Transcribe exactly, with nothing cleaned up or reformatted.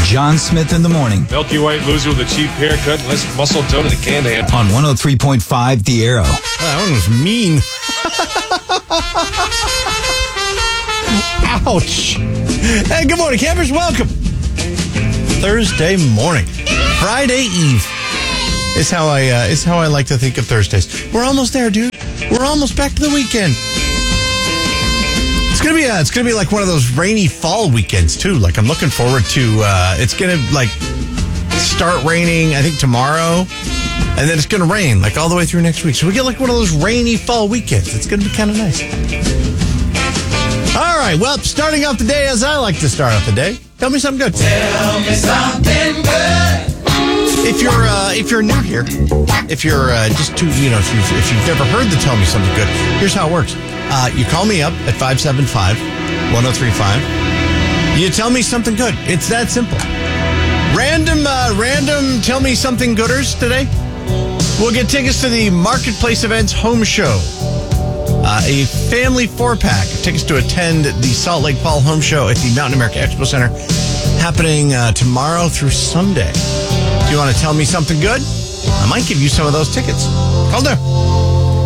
John Smith in the morning. Milky white loser with a cheap haircut and less muscle tone in the can hand. On one oh three point five The Arrow. Oh, that one was mean. Ouch. Hey, good morning, campers. Welcome. Thursday morning. Friday Eve. Is how I uh, is how I like to think of Thursdays. We're almost there, dude. We're almost back to the weekend. It's gonna be uh, it's gonna be like one of those rainy fall weekends too. Like I'm looking forward to. Uh, it's gonna like start raining. I think tomorrow, and then it's gonna rain like all the way through next week. So we get like one of those rainy fall weekends. It's gonna be kind of nice. All right. Well, starting off the day as I like to start off the day. Tell me something good. Tell me something good. If you're uh, if you're new here, if you're uh, just too, you know, if you've, if you've never heard the Tell Me Something Good, here's how it works. Uh, you call me up at five seven five, one oh three five. You tell me something good. It's that simple. Random, uh, random Tell Me Something Gooders today. We'll get tickets to the Marketplace Events Home Show. Uh, a family four-pack of tickets to attend the Salt Lake Fall Home Show at the Mountain America Expo Center happening uh, tomorrow through Sunday. Do you want to tell me something good? I might give you some of those tickets. Call there.